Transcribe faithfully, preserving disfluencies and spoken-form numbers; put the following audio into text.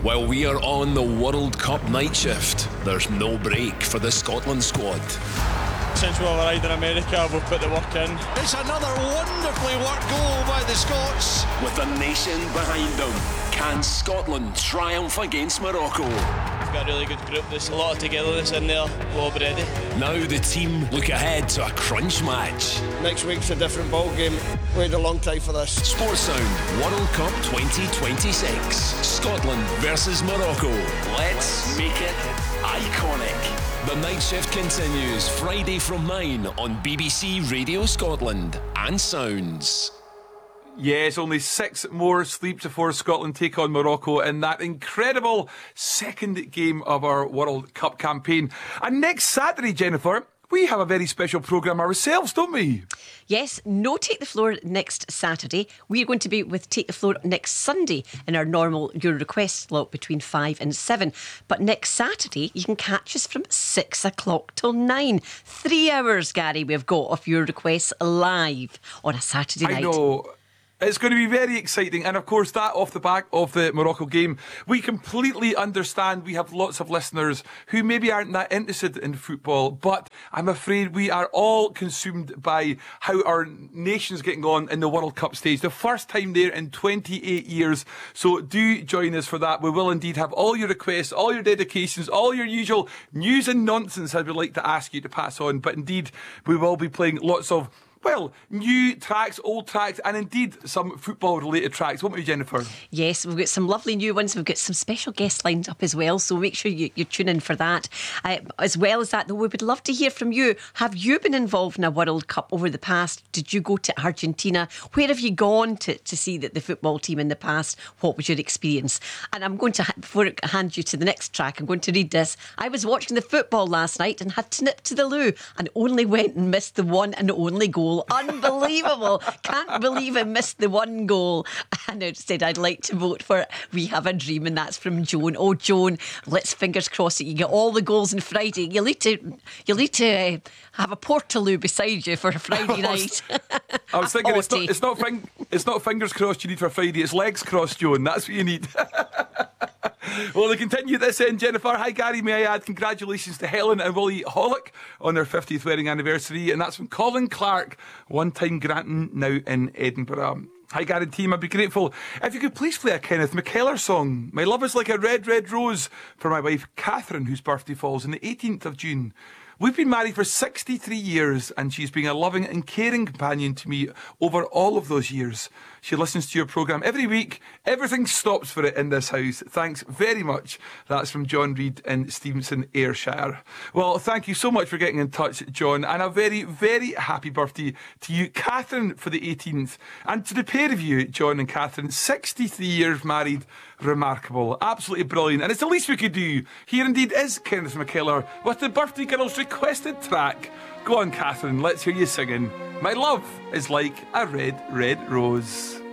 While we are on the World Cup night shift, there's no break for the Scotland squad. Since we arrived in America, we've put the work in. It's another wonderfully worked goal by the Scots. With the nation behind them, can Scotland triumph against Morocco? We've got a really good group. There's a lot of togetherness in there. We're all ready. Now the team look ahead to a crunch match. Next week's a different ball game. Waited a long time for this. Sports Sound World Cup twenty twenty-six. Scotland versus Morocco. Let's make it iconic. The night shift continues Friday from nine on B B C Radio Scotland and Sounds. Yes, only six more sleeps before Scotland take on Morocco in that incredible second game of our World Cup campaign. And next Saturday, Jennifer, we have a very special programme ourselves, don't we? Yes, no Take the Floor next Saturday. We're going to be with Take the Floor next Sunday in our normal Your Request slot between five and seven. But next Saturday, you can catch us from six o'clock till nine. Three hours, Gary, we've got of Your Requests live on a Saturday night. I know. It's going to be very exciting, and of course that off the back of the Morocco game, we completely understand we have lots of listeners who maybe aren't that interested in football, but I'm afraid we are all consumed by how our nation's getting on in the World Cup stage, the first time there in twenty-eight years, so do join us for that. We will indeed have all your requests, all your dedications, all your usual news and nonsense I would like to ask you to pass on, but indeed we will be playing lots of well, new tracks, old tracks, and indeed some football-related tracks, won't we, Jennifer? Yes, we've got some lovely new ones. We've got some special guests lined up as well, so make sure you, you tune in for that. Uh, as well as that, though, we would love to hear from you. Have you been involved in a World Cup over the past? Did you go to Argentina? Where have you gone to, to see the, the football team in the past? What was your experience? And I'm going to, before I hand you to the next track, I'm going to read this. I was watching the football last night and had to nip to the loo and only went and missed the one and only goal. Unbelievable. Can't believe I missed the one goal. And I said I'd like to vote for We Have a Dream, and that's from Joan. Oh, Joan, let's fingers crossed that you get all the goals on Friday. You'll need to, you'll need to uh, have a Portaloo beside you for a Friday night. I was thinking it's not, it's, not fing- it's not fingers crossed you need for Friday, it's legs crossed, Joan. That's what you need. Well, to continue this in, Jennifer. Hi, Gary, may I add congratulations to Helen and Willie Hollick on their fiftieth wedding anniversary, and that's from Colin Clark, one time Granton, now in Edinburgh. Hi, Gary and team, I'd be grateful if you could please play a Kenneth McKellar song. My love is like a red, red rose, for my wife Catherine, whose birthday falls on the eighteenth of June. We've been married for sixty-three years and she's been a loving and caring companion to me over all of those years. She listens to your programme every week. Everything stops for it in this house. Thanks very much. That's from John Reid in Stevenson, Ayrshire. Well, thank you so much for getting in touch, John, and a very, very happy birthday to you, Catherine, for the eighteenth. And to the pair of you, John and Catherine, sixty-three years married. Remarkable. Absolutely brilliant. And it's the least we could do. Here indeed is Kenneth McKellar with the birthday girl's requested track. Go on, Catherine, let's hear you singing My Love is Like a Red, Red Rose.